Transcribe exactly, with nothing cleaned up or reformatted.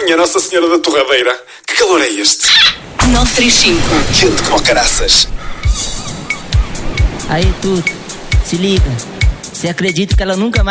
minha Nossa Senhora da Torradeira. Que calor é este? nove três cinco. Quente como caraças. Aí, tu, se liga. Você acredita que ela nunca mais